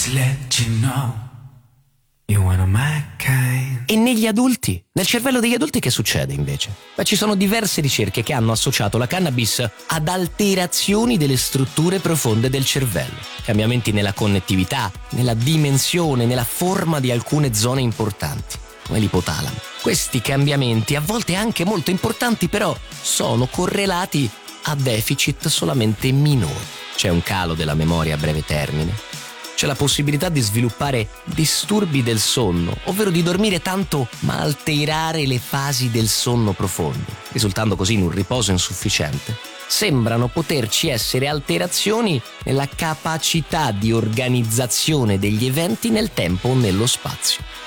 to let you know you're one of my kind. E negli adulti? Nel cervello degli adulti che succede invece? Beh, ci sono diverse ricerche che hanno associato la cannabis ad alterazioni delle strutture profonde del cervello, cambiamenti nella connettività, nella dimensione, nella forma di alcune zone importanti, come l'ipotalamo. Questi cambiamenti, a volte anche molto importanti, però sono correlati a deficit solamente minori. C'è un calo della memoria a breve termine, c'è la possibilità di sviluppare disturbi del sonno, ovvero di dormire tanto ma alterare le fasi del sonno profondo, risultando così in un riposo insufficiente. Sembrano poterci essere alterazioni nella capacità di organizzazione degli eventi nel tempo o nello spazio.